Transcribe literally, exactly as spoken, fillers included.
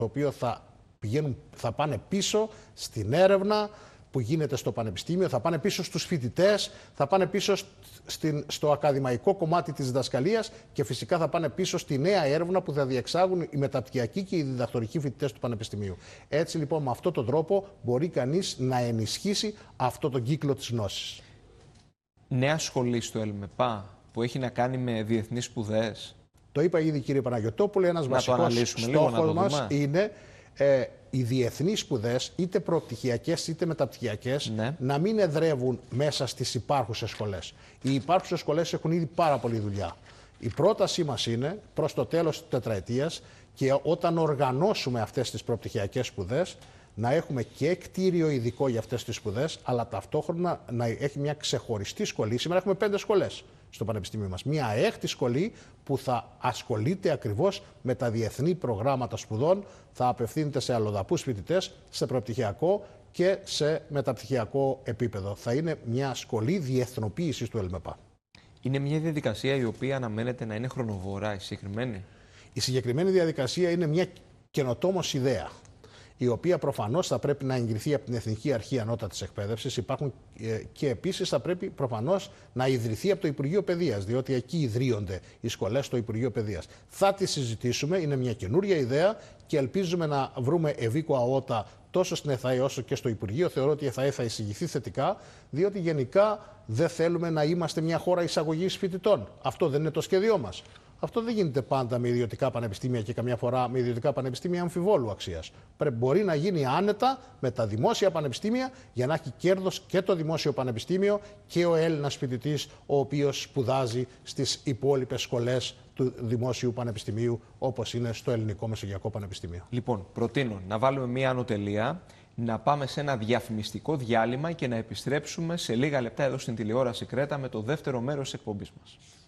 το οποίο θα, πηγαίνουν, θα πάνε πίσω στην έρευνα που γίνεται στο πανεπιστήμιο, θα πάνε πίσω στους φοιτητές, θα πάνε πίσω στην, στο ακαδημαϊκό κομμάτι της διδασκαλίας και φυσικά θα πάνε πίσω στη νέα έρευνα που θα διεξάγουν οι μεταπτυχιακοί και οι διδακτορικοί φοιτητές του πανεπιστημίου. Έτσι λοιπόν με αυτόν τον τρόπο μπορεί κανείς να ενισχύσει αυτό τον κύκλο της γνώσης. Νέα σχολή στο ΕΛΜΕΠΑ που έχει να κάνει με διεθνείς σπουδές. Το είπα ήδη κύριε Παναγιωτόπουλε, ένας βασικός στόχος μας είναι ε, οι διεθνείς σπουδές, είτε προπτυχιακές είτε μεταπτυχιακές, ναι. να μην εδρεύουν μέσα στις υπάρχουσες σχολές. Οι υπάρχουσες σχολές έχουν ήδη πάρα πολλή δουλειά. Η πρότασή μας είναι προς το τέλος της τετραετίας και όταν οργανώσουμε αυτές τις προπτυχιακές σπουδές, να έχουμε και κτίριο ειδικό για αυτές τις σπουδές, αλλά ταυτόχρονα να έχει μια ξεχωριστή σχολή. Σήμερα έχουμε πέντε σχολές στο πανεπιστήμιο μας. Μια έκτη σχολή που θα ασχολείται ακριβώς με τα διεθνή προγράμματα σπουδών, θα απευθύνεται σε αλλοδαπούς φοιτητές, σε προπτυχιακό και σε μεταπτυχιακό επίπεδο. Θα είναι μια σχολή διεθνοποίησης του ΕΛΜΕΠΑ. Είναι μια διαδικασία η οποία αναμένεται να είναι χρονοβορά, η συγκεκριμένη. Η συγκεκριμένη διαδικασία είναι μια καινοτόμως ιδέα, η οποία προφανώς θα πρέπει να εγκριθεί από την Εθνική Αρχή Ανώτατης Εκπαίδευσης. Υπάρχουν και επίσης θα πρέπει προφανώς να ιδρυθεί από το Υπουργείο Παιδείας, διότι εκεί ιδρύονται οι σχολές στο Υπουργείο Παιδείας. Θα τη συζητήσουμε, είναι μια καινούρια ιδέα και ελπίζουμε να βρούμε ευήκο αότα τόσο στην ΕΘΑΕ όσο και στο Υπουργείο. Θεωρώ ότι η ΕΘΑΕ θα εισηγηθεί θετικά, διότι γενικά δεν θέλουμε να είμαστε μια χώρα εισαγωγής φοιτητών. Αυτό δεν είναι το σχέδιό μας. Αυτό δεν γίνεται πάντα με ιδιωτικά πανεπιστήμια και καμιά φορά με ιδιωτικά πανεπιστήμια αμφιβόλου αξίας. Μπορεί να γίνει άνετα με τα δημόσια πανεπιστήμια για να έχει κέρδος και το δημόσιο πανεπιστήμιο και ο Έλληνας φοιτητής ο οποίος σπουδάζει στις υπόλοιπες σχολές του Δημόσιου Πανεπιστημίου όπως είναι στο Ελληνικό Μεσογειακό Πανεπιστήμιο. Λοιπόν, προτείνω να βάλουμε μία ανωτελεία, να πάμε σε ένα διαφημιστικό διάλειμμα και να επιστρέψουμε σε λίγα λεπτά εδώ στην τηλεόραση Κρέτα με το δεύτερο μέρος της εκπομπής μας.